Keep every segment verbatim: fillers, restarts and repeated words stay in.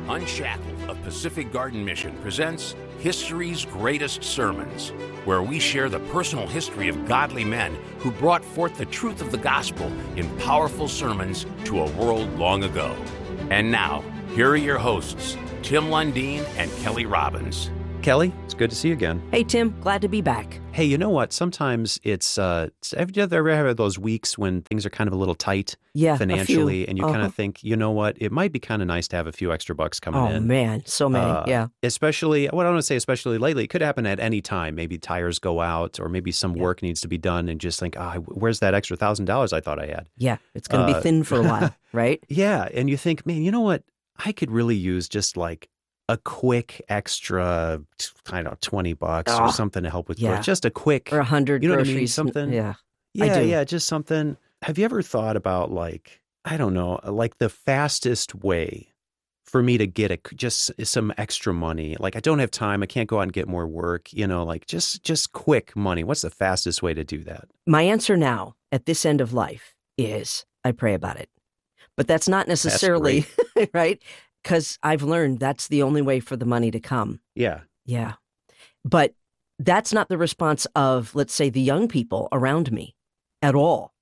Unshackled of Pacific Garden Mission presents History's Greatest Sermons, where we share the personal history of godly men who brought forth the truth of the gospel in powerful sermons to a world long ago. And now, here are your hosts, Tim Lundeen and Kelly Robbins. Kelly, it's good to see you again. Hey, Tim. Glad to be back. Hey, you know what? Sometimes it's, uh, it's have you ever had those weeks when things are kind of a little tight yeah, financially, and you uh-huh. kind of think, you know what? It might be kind of nice to have a few extra bucks coming oh, in. Oh, man. So many. Uh, yeah. Especially, what I want to say, especially lately, it could happen at any time. Maybe tires go out, or maybe some yeah. work needs to be done, and just think, ah, oh, where's that extra thousand dollars I thought I had? Yeah. It's going to uh, be thin for a while, right? Yeah. And you think, man, you know what? I could really use just like a quick extra, I don't know, twenty bucks oh, or something to help with yeah. groceries. Just a quick, or a hundred you know groceries. What I mean? Something. Yeah. Yeah. Yeah. Just something. Have you ever thought about like, I don't know, like the fastest way for me to get a, just some extra money? Like I don't have time. I can't go out and get more work, you know, like just, just quick money. What's the fastest way to do that? My answer now at this end of life is I pray about it, but that's not necessarily that's right. Because I've learned that's the only way for the money to come. Yeah. Yeah. But that's not the response of, let's say, the young people around me at all.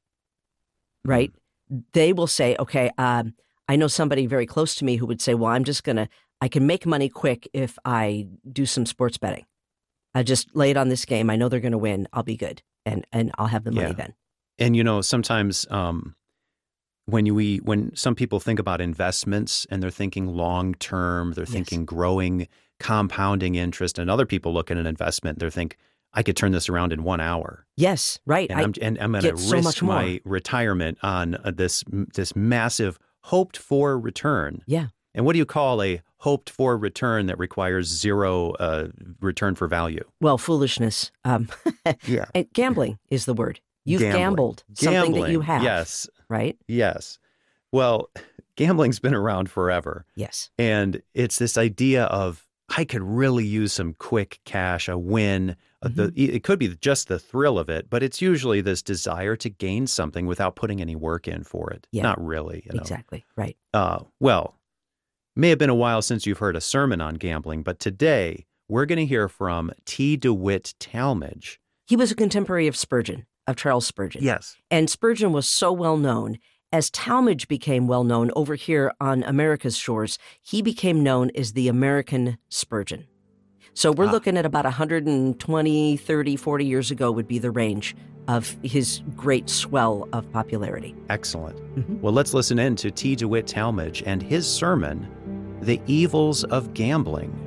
Right? Mm. They will say, okay, um, I know somebody very close to me who would say, well, I'm just going to, I can make money quick if I do some sports betting. I just lay it on this game. I know they're going to win. I'll be good. And and I'll have the money yeah. then. And, you know, sometimes... Um... When you, we, when some people think about investments and they're thinking long term, they're thinking yes. growing, compounding interest, and other people look at an investment, they think, I could turn this around in one hour. Yes, right. And I I'm, and I'm going to risk so my retirement on uh, this this massive hoped for return. Yeah. And what do you call a hoped for return that requires zero uh, return for value? Well, foolishness. Um, yeah. And gambling is the word. You've gambling. gambled something gambling. that you have. Yes. Right? Yes. Well, gambling's been around forever. Yes. And it's this idea of, I could really use some quick cash, a win. Mm-hmm. The, it could be just the thrill of it, but it's usually this desire to gain something without putting any work in for it. Yeah. Not really. You know? Exactly. Right. Uh, well, may have been a while since you've heard a sermon on gambling, but today we're going to hear from T. DeWitt Talmage. He was a contemporary of Spurgeon. Of Charles Spurgeon. Yes. And Spurgeon was so well known. As Talmage became well known over here on America's shores, he became known as the American Spurgeon. So we're ah. looking at about one hundred twenty, thirty, forty years ago would be the range of his great swell of popularity. Excellent. Mm-hmm. Well, let's listen in to T. DeWitt Talmage and his sermon, The Evils of Gambling.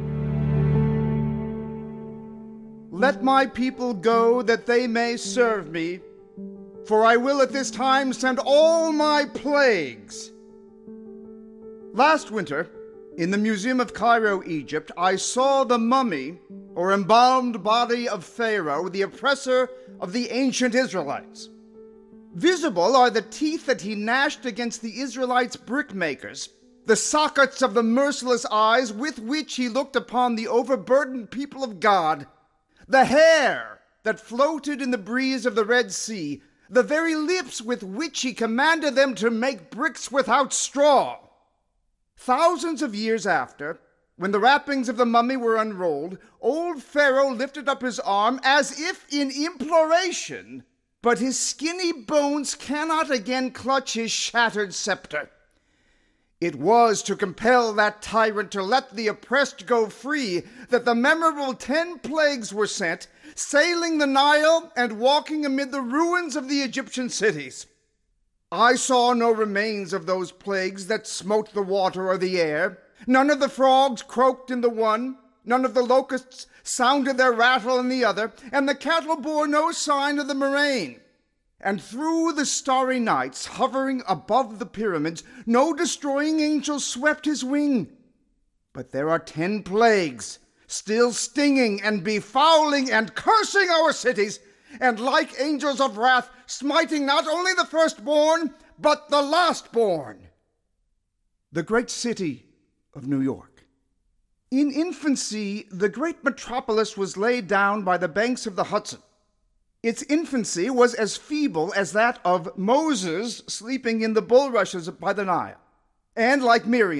Let my people go that they may serve me, for I will at this time send all my plagues. Last winter, in the Museum of Cairo, Egypt, I saw the mummy, or embalmed body of Pharaoh, the oppressor of the ancient Israelites. Visible are the teeth that he gnashed against the Israelites' brickmakers, the sockets of the merciless eyes with which he looked upon the overburdened people of God, the hair that floated in the breeze of the Red Sea, the very lips with which he commanded them to make bricks without straw. Thousands of years after, when the wrappings of the mummy were unrolled, old Pharaoh lifted up his arm as if in imploration, but his skinny bones cannot again clutch his shattered scepter. It was to compel that tyrant to let the oppressed go free that the memorable ten plagues were sent, sailing the Nile and walking amid the ruins of the Egyptian cities. I saw no remains of those plagues that smote the water or the air. None of the frogs croaked in the one, none of the locusts sounded their rattle in the other, and the cattle bore no sign of the murrain. And through the starry nights, hovering above the pyramids, no destroying angel swept his wing. But there are ten plagues, still stinging and befouling and cursing our cities, and like angels of wrath, smiting not only the firstborn, but the lastborn. The great city of New York. In infancy, the great metropolis was laid down by the banks of the Hudson. Its infancy was as feeble as that of Moses sleeping in the bulrushes by the Nile. And like Miriam,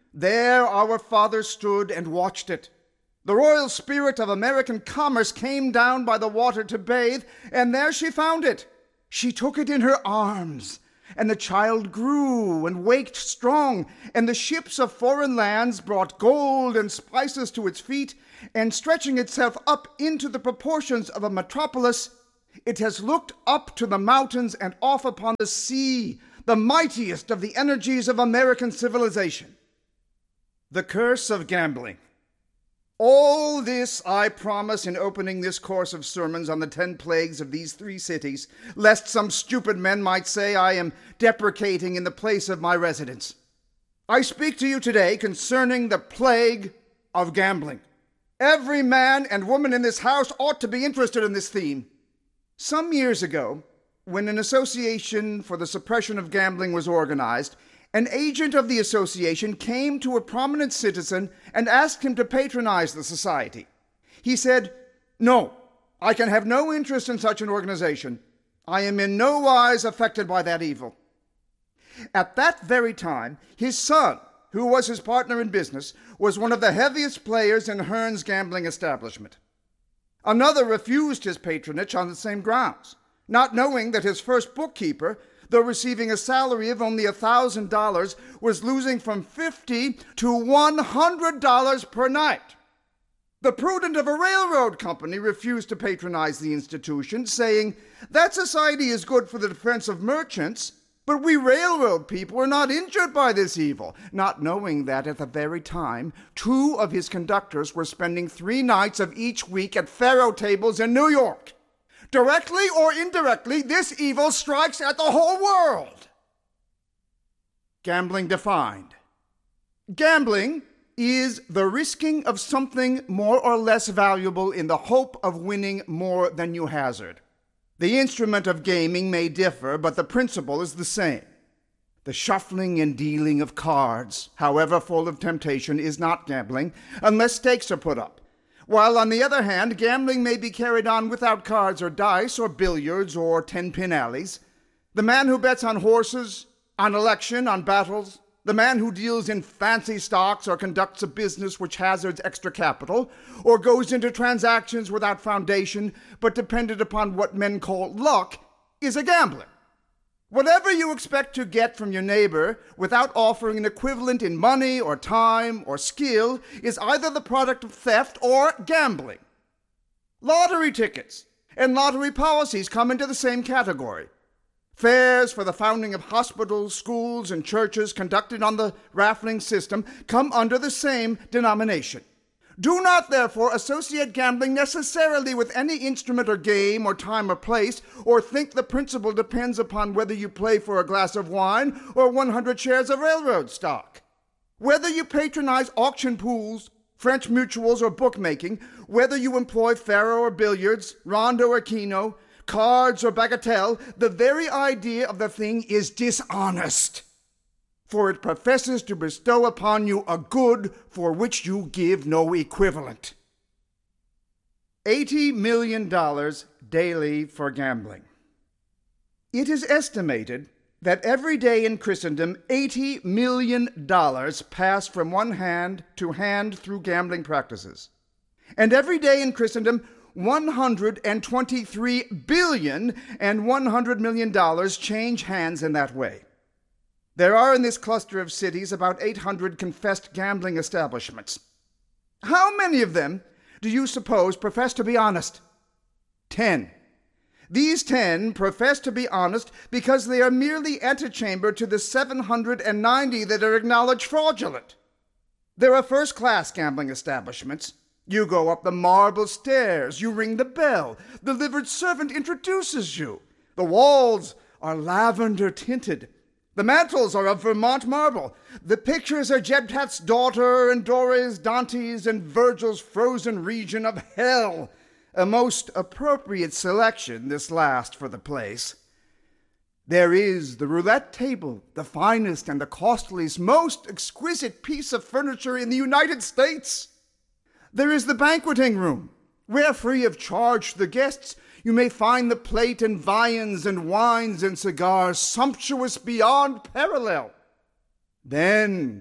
There our father stood and watched it. The royal spirit of American commerce came down by the water to bathe, and there she found it. She took it in her arms, and the child grew and waked strong, and the ships of foreign lands brought gold and spices to its feet, and stretching itself up into the proportions of a metropolis, it has looked up to the mountains and off upon the sea, the mightiest of the energies of American civilization. The curse of gambling. All this I promise in opening this course of sermons on the ten plagues of these three cities, lest some stupid men might say I am deprecating in the place of my residence. I speak to you today concerning the plague of gambling. Every man and woman in this house ought to be interested in this theme. Some years ago, when an association for the suppression of gambling was organized, an agent of the association came to a prominent citizen and asked him to patronize the society. He said, "No, I can have no interest in such an organization. I am in no wise affected by that evil." At that very time, his son, who was his partner in business, was one of the heaviest players in Hearn's gambling establishment. Another refused his patronage on the same grounds, not knowing that his first bookkeeper, though receiving a salary of only a thousand dollars, was losing from fifty to one hundred dollars per night. The prudent of a railroad company refused to patronize the institution, saying, "That society is good for the defense of merchants, but we railroad people are not injured by this evil," not knowing that at the very time, two of his conductors were spending three nights of each week at faro tables in New York. Directly or indirectly, this evil strikes at the whole world. Gambling defined. Gambling is the risking of something more or less valuable in the hope of winning more than you hazard. The instrument of gaming may differ, but the principle is the same. The shuffling and dealing of cards, however full of temptation, is not gambling unless stakes are put up. While, on the other hand, gambling may be carried on without cards or dice or billiards or ten-pin alleys. The man who bets on horses, on election, on battles, the man who deals in fancy stocks or conducts a business which hazards extra capital, or goes into transactions without foundation but dependent upon what men call luck, is a gambler. Whatever you expect to get from your neighbor without offering an equivalent in money or time or skill is either the product of theft or gambling. Lottery tickets and lottery policies come into the same category. Fairs for the founding of hospitals, schools, and churches conducted on the raffling system come under the same denomination. Do not, therefore, associate gambling necessarily with any instrument or game or time or place, or think the principle depends upon whether you play for a glass of wine or one hundred shares of railroad stock. Whether you patronize auction pools, French mutuals, or bookmaking, whether you employ faro or billiards, rondo or keno, cards or bagatelle, the very idea of the thing is dishonest, for it professes to bestow upon you a good for which you give no equivalent. Eighty million dollars daily for gambling. It is estimated that every day in Christendom, eighty million dollars pass from one hand to hand through gambling practices. And every day in Christendom, one hundred twenty-three billion and one hundred million dollars change hands in that way. There are in this cluster of cities about eight hundred confessed gambling establishments. How many of them do you suppose profess to be honest? Ten. These ten profess to be honest because they are merely antechamber to the seven hundred ninety that are acknowledged fraudulent. There are first-class gambling establishments. You go up the marble stairs, you ring the bell, the livered servant introduces you. The walls are lavender tinted. The mantels are of Vermont marble. The pictures are Jephtha's daughter and Dore's Dante's and Virgil's frozen region of hell. A most appropriate selection, this last, for the place. There is the roulette table, the finest and the costliest, most exquisite piece of furniture in the United States. There is the banqueting room, where free of charge to the guests you may find the plate and viands and wines and cigars sumptuous beyond parallel. Then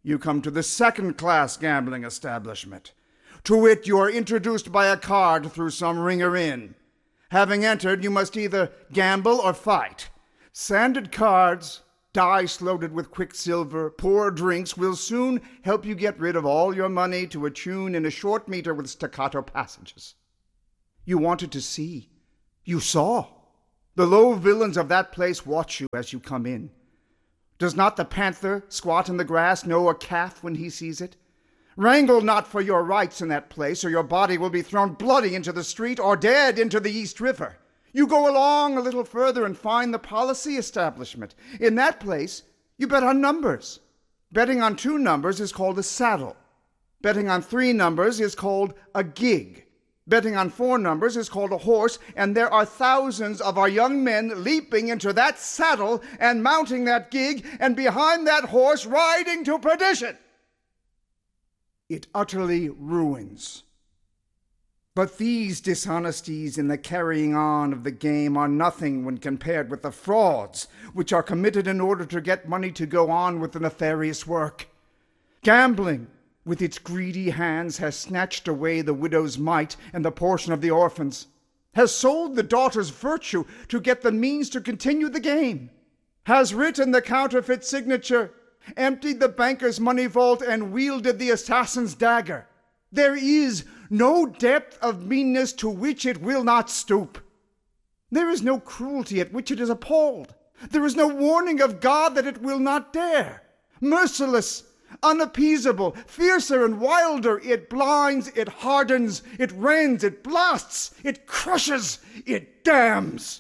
You come to the second-class gambling establishment. To wit, you are introduced by a card through some ringer inn. Having entered, you must either gamble or fight. Sanded cards, dice loaded with quicksilver, poor drinks will soon help you get rid of all your money to a tune in a short meter with staccato passages. You wanted to see. You saw. The low villains of that place watch you as you come in. Does not the panther squat in the grass know a calf when he sees it? Wrangle not for your rights in that place, or your body will be thrown bloody into the street or dead into the East River. You go along a little further and find the policy establishment. In that place, you bet on numbers. Betting on two numbers is called a saddle. Betting on three numbers is called a gig. Betting on four numbers is called a horse, and there are thousands of our young men leaping into that saddle and mounting that gig and behind that horse riding to perdition. It utterly ruins. But these dishonesties in the carrying on of the game are nothing when compared with the frauds which are committed in order to get money to go on with the nefarious work. Gambling, with its greedy hands, has snatched away the widow's mite and the portion of the orphans, has sold the daughter's virtue to get the means to continue the game, has written the counterfeit signature, emptied the banker's money vault, and wielded the assassin's dagger. There is no depth of meanness to which it will not stoop. There is no cruelty at which it is appalled. There is no warning of God that it will not dare. Merciless, unappeasable, fiercer and wilder, it blinds, it hardens, it rends, it blasts, it crushes, it damns.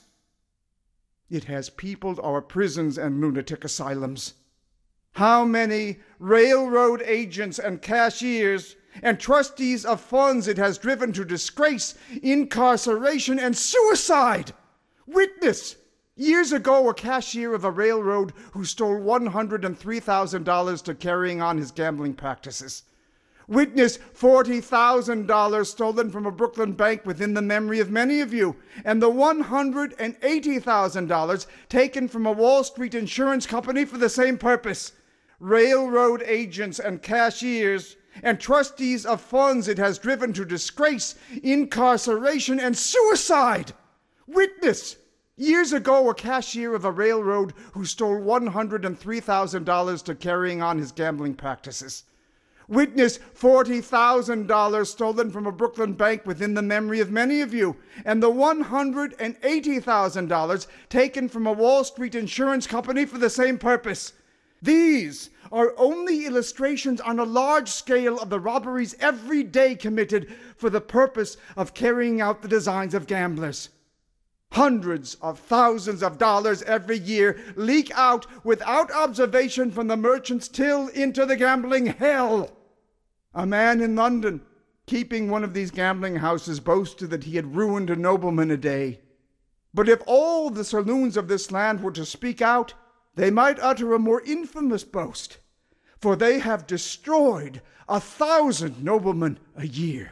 It has peopled our prisons and lunatic asylums. How many railroad agents and cashiers and trustees of funds it has driven to disgrace, incarceration, and suicide! Witness, years ago, a cashier of a railroad who stole one hundred three thousand dollars to carrying on his gambling practices. Witness forty thousand dollars stolen from a Brooklyn bank within the memory of many of you, and the one hundred eighty thousand dollars taken from a Wall Street insurance company for the same purpose. Railroad agents and cashiers and trustees of funds it has driven to disgrace, incarceration, and suicide. Witness, years ago, a cashier of a railroad who stole one hundred three thousand dollars to carrying on his gambling practices. Witness forty thousand dollars stolen from a Brooklyn bank within the memory of many of you, and the one hundred eighty thousand dollars taken from a Wall Street insurance company for the same purpose. These are only illustrations on a large scale of the robberies every day committed for the purpose of carrying out the designs of gamblers. Hundreds of thousands of dollars every year leak out without observation from the merchants till into the gambling hell. A man in London, keeping one of these gambling houses, boasted that he had ruined a nobleman a day. But if all the saloons of this land were to speak out, they might utter a more infamous boast, for they have destroyed a thousand noblemen a year.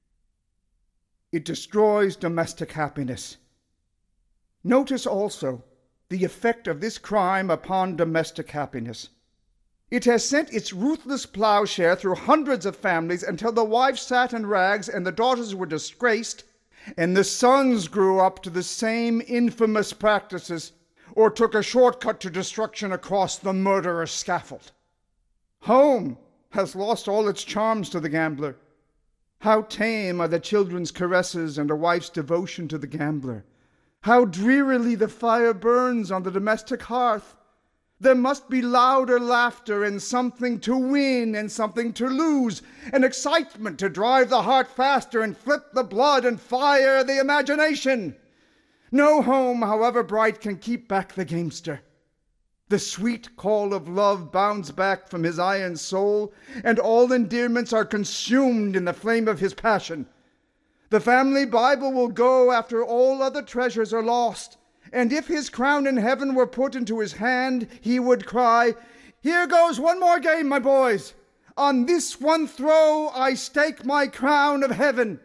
It destroys domestic happiness. Notice also the effect of this crime upon domestic happiness. It has sent its ruthless plowshare through hundreds of families until the wives sat in rags and the daughters were disgraced, and the sons grew up to the same infamous practices, or took a shortcut to destruction across the murderer's scaffold. Home has lost all its charms to the gambler. How tame are the children's caresses and a wife's devotion to the gambler. How drearily the fire burns on the domestic hearth. There must be louder laughter and something to win and something to lose, an excitement to drive the heart faster and flip the blood and fire the imagination. No home, however bright, can keep back the gamester. The sweet call of love bounds back from his iron soul, and all endearments are consumed in the flame of his passion. The family Bible will go after all other treasures are lost, and if his crown in heaven were put into his hand, he would cry, "Here goes one more game, my boys. On this one throw I stake my crown of heaven."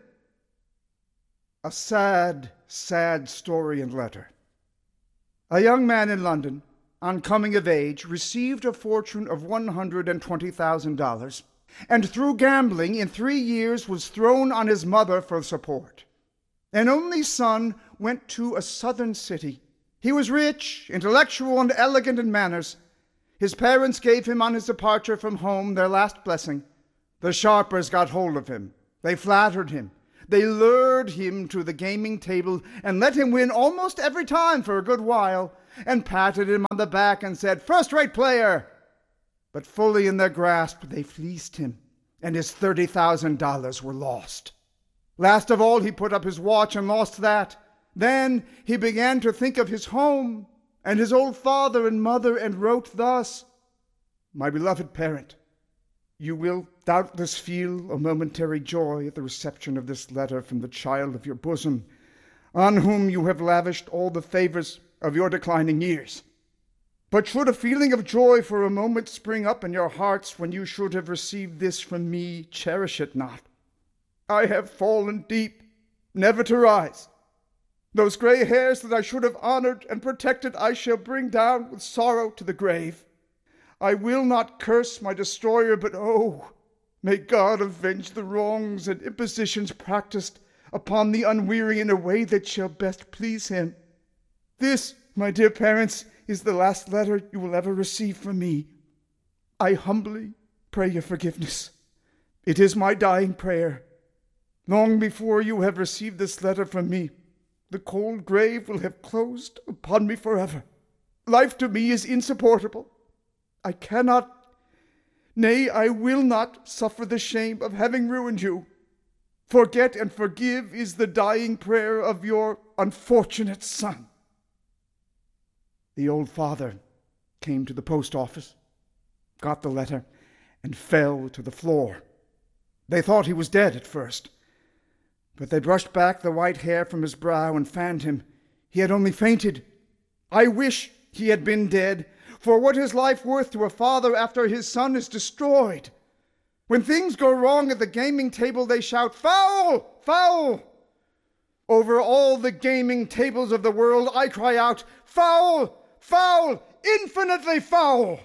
A sad, sad story and letter. A young man in London, on coming of age, received a fortune of one hundred twenty thousand dollars, and through gambling in three years was thrown on his mother for support. An only son went to a southern city. He was rich, intellectual, and elegant in manners. His parents gave him on his departure from home their last blessing. The sharpers got hold of him. They flattered him. They lured him to the gaming table and let him win almost every time for a good while, and patted him on the back and said, "First-rate player." But fully in their grasp they fleeced him, and his thirty thousand dollars were lost. Last of all, he put up his watch and lost that. Then he began to think of his home and his old father and mother, and wrote thus: "My beloved parent, you will doubtless feel a momentary joy at the reception of this letter from the child of your bosom, on whom you have lavished all the favors of your declining years. But should a feeling of joy for a moment spring up in your hearts when you should have received this from me, cherish it not. I have fallen deep, never to rise. Those gray hairs that I should have honored and protected I shall bring down with sorrow to the grave. I will not curse my destroyer, but oh, may God avenge the wrongs and impositions practiced upon the unweary in a way that shall best please him. This, my dear parents, is the last letter you will ever receive from me. I humbly pray your forgiveness. It is my dying prayer. Long before you have received this letter from me, the cold grave will have closed upon me forever. Life to me is insupportable. I cannot, nay, I will not suffer the shame of having ruined you. Forget and forgive is the dying prayer of your unfortunate son." The old father came to the post office, got the letter, and fell to the floor. They thought he was dead at first, but they brushed back the white hair from his brow and fanned him. He had only fainted. I wish he had been dead, for what is life worth to a father after his son is destroyed? When things go wrong at the gaming table, they shout, "Foul! Foul!" Over all the gaming tables of the world, I cry out, "Foul! Foul! Infinitely foul!"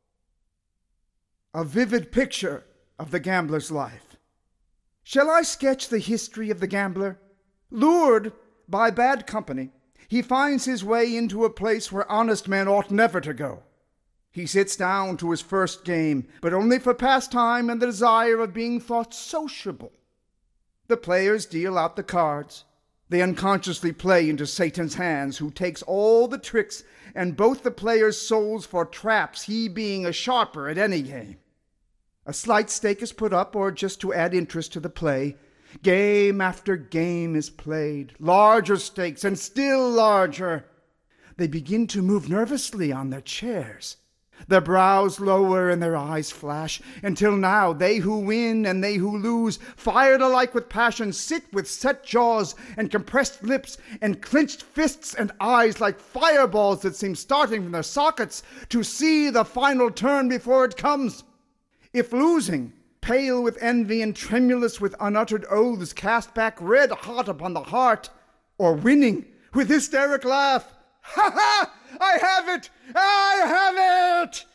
A vivid picture of the gambler's life. Shall I sketch the history of the gambler? Lured by bad company, he finds his way into a place where honest men ought never to go. He sits down to his first game, but only for pastime and the desire of being thought sociable. The players deal out the cards. They unconsciously play into Satan's hands, who takes all the tricks and both the players' souls for traps, he being a sharper at any game. A slight stake is put up, or just to add interest to the play. Game after game is played, larger stakes and still larger. They begin to move nervously on their chairs. Their brows lower and their eyes flash, until now they who win and they who lose, fired alike with passion, sit with set jaws and compressed lips and clenched fists and eyes like fireballs that seem starting from their sockets to see the final turn before it comes. If losing, pale with envy and tremulous with unuttered oaths cast back red hot upon the heart, or winning with hysteric laugh, "Ha ha! I have it! I have it!"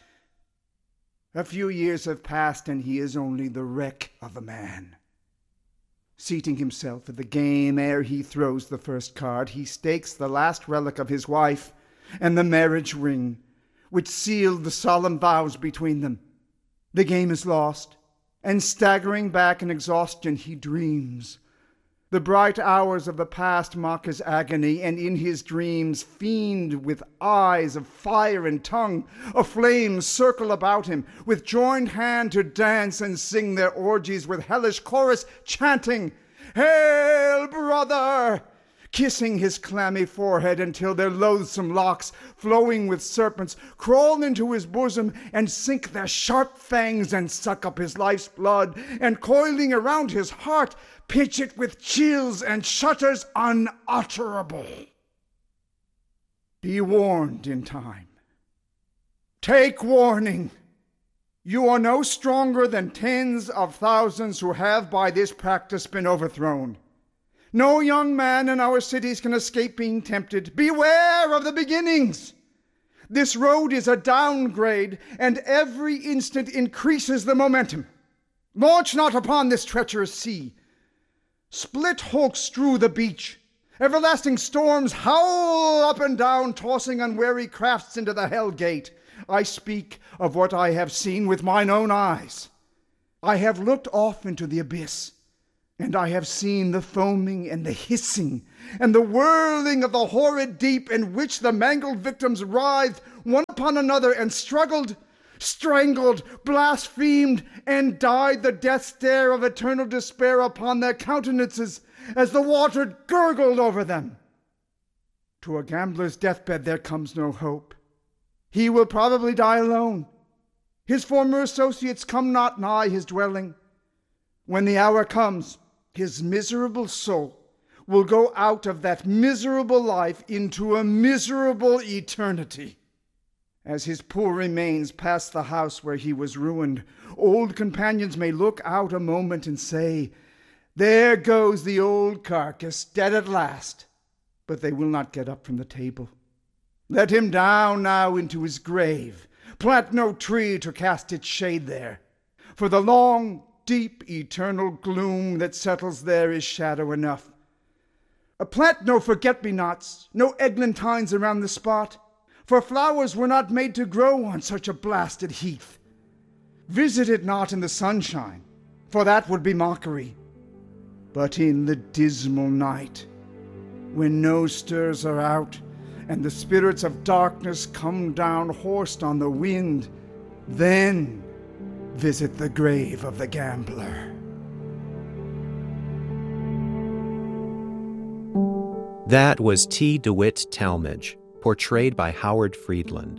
A few years have passed, and he is only the wreck of a man. Seating himself at the game ere he throws the first card, he stakes the last relic of his wife and the marriage ring, which sealed the solemn vows between them. The game is lost, and staggering back in exhaustion, he dreams. The bright hours of the past mock his agony, and in his dreams fiend with eyes of fire and tongue of flames circle about him, with joined hand to dance and sing their orgies with hellish chorus chanting, "Hail, brother!" kissing his clammy forehead until their loathsome locks, flowing with serpents, crawl into his bosom and sink their sharp fangs and suck up his life's blood, and coiling around his heart, pinch it with chills and shudders unutterable. Be warned in time. Take warning. You are no stronger than tens of thousands who have by this practice been overthrown. No young man in our cities can escape being tempted. Beware of the beginnings. This road is a downgrade, and every instant increases the momentum. Launch not upon this treacherous sea. Split hulks strew the beach. Everlasting storms howl up and down, tossing unwary crafts into the hell gate. I speak of what I have seen with mine own eyes. I have looked off into the abyss, and I have seen the foaming and the hissing and the whirling of the horrid deep, in which the mangled victims writhed one upon another and struggled, strangled, blasphemed, and died the death stare of eternal despair upon their countenances as the water gurgled over them. To a gambler's deathbed there comes no hope. He will probably die alone. His former associates come not nigh his dwelling. When the hour comes, his miserable soul will go out of that miserable life into a miserable eternity. As his poor remains pass the house where he was ruined, old companions may look out a moment and say, "There goes the old carcass, dead at last." But they will not get up from the table. Let him down now into his grave. Plant no tree to cast its shade there, for the long, deep, eternal gloom that settles there is shadow enough. Plant no forget-me-nots, no eglantines around the spot, for flowers were not made to grow on such a blasted heath. Visit it not in the sunshine, for that would be mockery, but in the dismal night, when no stirs are out, and the spirits of darkness come down horsed on the wind, then visit the grave of the gambler. That was T. DeWitt Talmage, portrayed by Howard Friedland.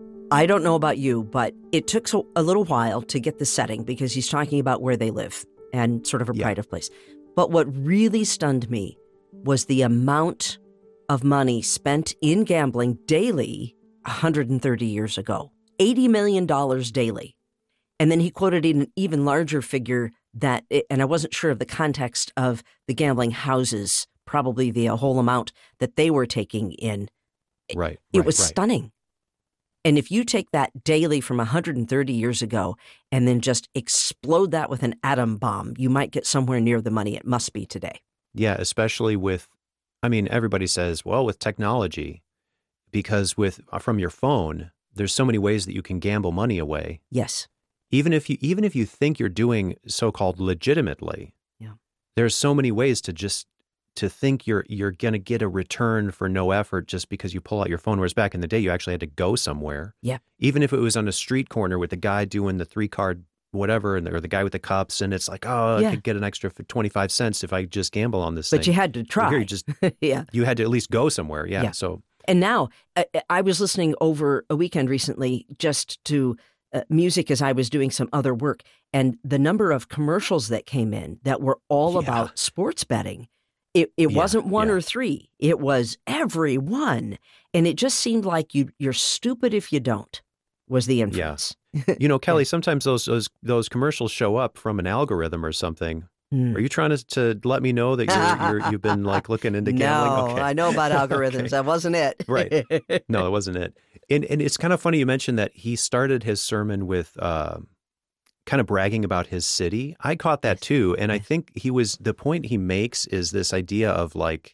I don't know about you, but it took so, a little while to get the setting because he's talking about where they live and sort of a Yeah. pride of place. But what really stunned me was the amount of money spent in gambling daily one hundred thirty years ago. eighty million dollars daily. And then he quoted an even larger figure that, and I wasn't sure of the context of the gambling houses, probably the whole amount that they were taking in. Right. It right, was right. stunning. And if you take that daily from one hundred thirty years ago and then just explode that with an atom bomb, you might get somewhere near the money it must be today. Yeah, especially with, I mean, everybody says, well, with technology, because with from your phone, there's so many ways that you can gamble money away. Yes. Even if you even if you think you're doing so-called legitimately, Yeah. there's so many ways to just to think you're you're going to get a return for no effort just because you pull out your phone. Whereas back in the day, you actually had to go somewhere. Yeah. Even if it was on a street corner with the guy doing the three card whatever, and the, or the guy with the cups, and it's like, oh, Yeah. I could get an extra twenty-five cents if I just gamble on this But thing. you had to try. Here you just Yeah. you had to at least go somewhere. Yeah. Yeah. So And now uh, I was listening over a weekend recently just to uh, music as I was doing some other work. And the number of commercials that came in that were all Yeah. about sports betting, it, it Yeah, wasn't one yeah. or three. It was every one. And it just seemed like you, you're stupid if you don't, was the inference. you know, Kelly, sometimes those those those commercials show up from an algorithm or something. Hmm. Are you trying to, to let me know that you're, you're you've been like looking into gambling? No, Okay. I know about algorithms. Okay. That wasn't it. Right. No, it wasn't it. And and it's kind of funny you mentioned that he started his sermon with uh, kind of bragging about his city. I caught that too, and I think he was the point he makes is this idea of like,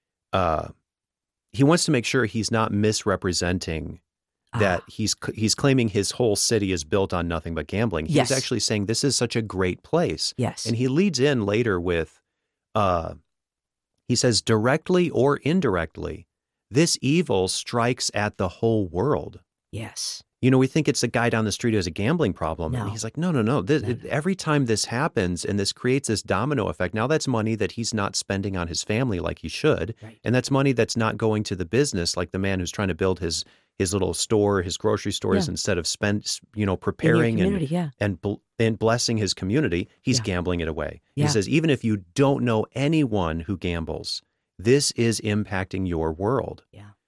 uh, he wants to make sure he's not misrepresenting that Ah, he's he's claiming his whole city is built on nothing but gambling. He's Yes. actually saying this is such a great place. yes. And he leads in later with, uh, he says, directly or indirectly, this evil strikes at the whole world. yes. You know, we think it's a guy down the street who has a gambling problem. And No. he's like, no, no, no. This, No, it- no. every time this happens and this creates this domino effect, now that's money that he's not spending on his family like he should. Right. And that's money that's not going to the business like the man who's trying to build his his little store, his grocery stores, Yeah. instead of spend, you know, In your preparing and community, yeah. and bl- and blessing his community, he's Yeah. gambling it away. Yeah. He says, even if you don't know anyone who gambles, this is impacting your world.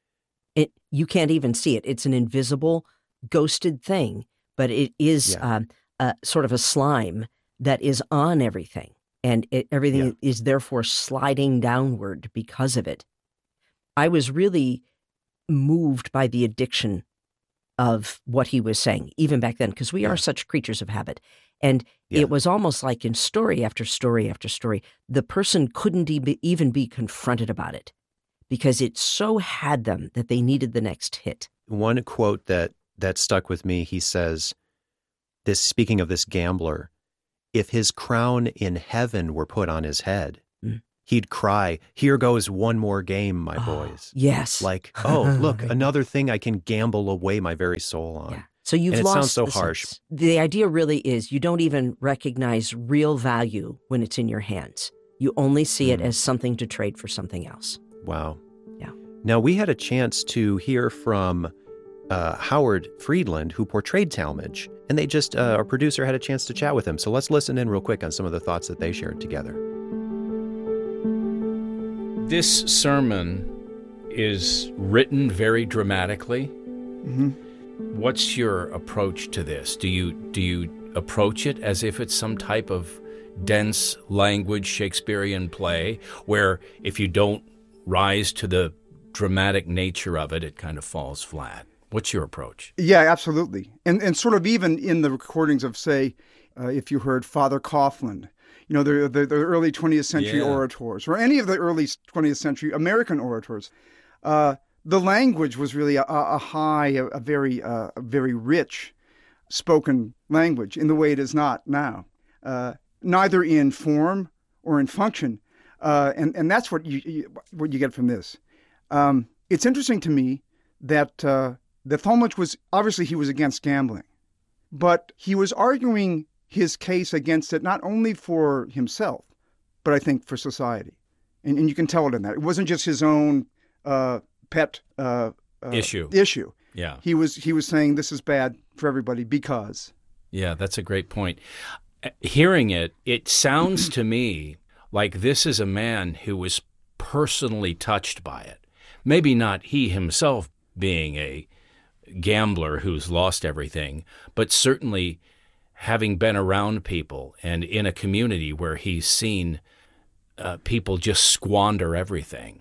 It, you can't even see it. It's an invisible, ghosted thing, but it is Yeah. um, uh, sort of a slime that is on everything. And it, everything Yeah. is therefore sliding downward because of it. I was really moved by the addiction of what he was saying, even back then, because we Yeah. are such creatures of habit. And Yeah. it was almost like in story after story after story, the person couldn't e- even be confronted about it because it so had them that they needed the next hit. One quote that that stuck with me, he says, this speaking of this gambler, if his crown in heaven were put on his head, Mm. he'd cry, "Here goes one more game, my Oh, boys." yes. Like, oh, look, another thing I can gamble away my very soul on. Yeah. So you've And it lost sounds so the harsh. sense. The idea really is you don't even recognize real value when it's in your hands. You only see it Mm. as something to trade for something else. Wow. Yeah. Now, we had a chance to hear from uh, Howard Friedland, who portrayed Talmadge, and they just, uh, our producer had a chance to chat with him. So let's listen in real quick on some of the thoughts that they shared together. This sermon is written very dramatically. Mhm. What's your approach to this? Do you do you approach it as if it's some type of dense language Shakespearean play where if you don't rise to the dramatic nature of it, it kind of falls flat? What's your approach? Yeah, absolutely. And and sort of even in the recordings of, say, uh, if you heard Father Coughlin, you know, the, the, the early twentieth century Yeah. orators, or any of the early twentieth century American orators, uh, the language was really a, a high, a, a very, uh, a very rich spoken language in the way it is not now, uh, neither in form or in function. Uh, and, and that's what you, you what you get from this. Um, it's interesting to me that uh, that Talmadge was, obviously he was against gambling, but he was arguing his case against it not only for himself, but I think for society. And, and you can tell it in that. It wasn't just his own uh, pet uh, uh, Issue. issue. Yeah. He was he was saying this is bad for everybody because. Yeah, that's a great point. Uh, Hearing it, it sounds to me like this is a man who was personally touched by it. Maybe not he himself being a gambler who's lost everything, but certainly having been around people and in a community where he's seen uh, people just squander everything.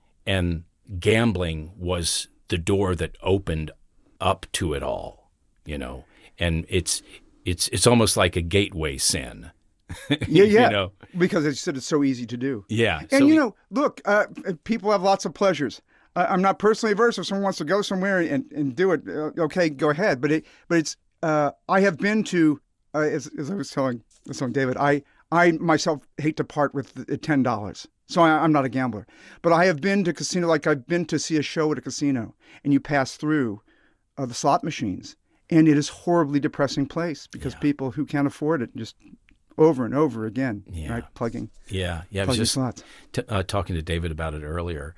And gambling was the door that opened up to it all, you know. And it's it's it's almost like a gateway sin. Yeah, yeah. You know? Because as you said, it's so easy to do. Yeah. And so you he- know, look, uh, people have lots of pleasures. Uh, I'm not personally averse. If someone wants to go somewhere and, and do it, uh, okay, go ahead. But it, but it's. Uh, I have been to, uh, as, as I was telling, telling David, I, I myself hate to part with the ten dollars. So I, I'm not a gambler. But I have been to casino, like I've been to see a show at a casino, and you pass through uh, the slot machines, and it is a horribly depressing place because Yeah. people who can't afford it just over and over again, Yeah. right, plugging. Yeah, yeah. I was Plugging just slots. t- uh, talking to David about it earlier.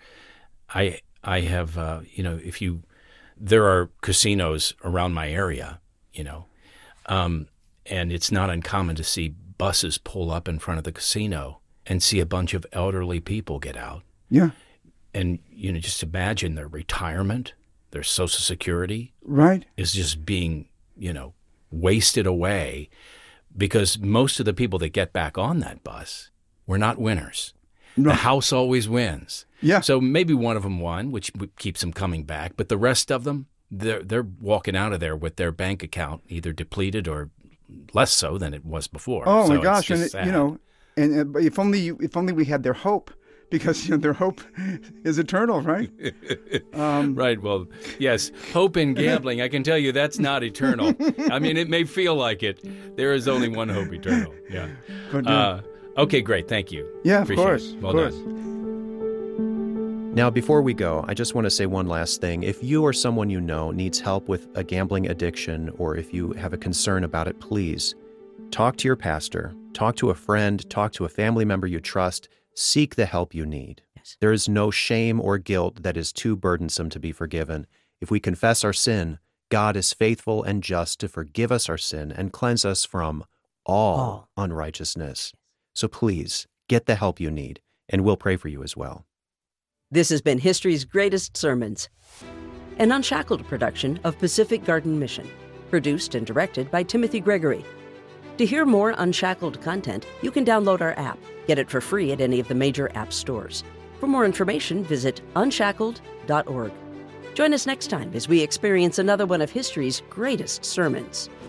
I I have uh, you know, if you there are casinos around my area, you know, um, and it's not uncommon to see buses pull up in front of the casino and see a bunch of elderly people get out. Yeah, And you know, just imagine their retirement, their Social Security right. is just being, you know, wasted away because most of the people that get back on that bus were not winners. No. The house always wins. Yeah. So maybe one of them won, which keeps them coming back. But the rest of them, they're they're walking out of there with their bank account either depleted or less so than it was before. Oh So my it's gosh! just And it, sad. you know, and uh, but if only you, if only we had their hope, because you know their hope is eternal, right? Um, Right. Well, yes. Hope in gambling. I can tell you that's not eternal. I mean, it may feel like it. There is only one hope eternal. Yeah. but, uh, Uh, okay. Great. Thank you. yeah, of Appreciate course, it. Well of course. done. Now, before we go, I just want to say one last thing. If you or someone you know needs help with a gambling addiction, or if you have a concern about it, please talk to your pastor, talk to a friend, talk to a family member you trust. Seek the help you need. Yes. There is no shame or guilt that is too burdensome to be forgiven. If we confess our sin, God is faithful and just to forgive us our sin and cleanse us from all, All. unrighteousness. So please get the help you need, and we'll pray for you as well. This has been History's Greatest Sermons, an Unshackled production of Pacific Garden Mission, produced and directed by Timothy Gregory. To hear more Unshackled content, you can download our app. Get it for free at any of the major app stores. For more information, visit unshackled dot org. Join us next time as we experience another one of history's greatest sermons.